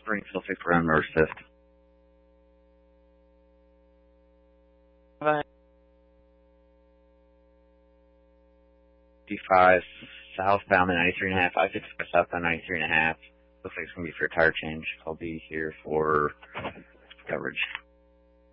Springfield 6 around Merce 5th. 55 southbound at 93.5. 555 southbound 93.5. Looks like it's going to be for a tire change. I'll be here for coverage.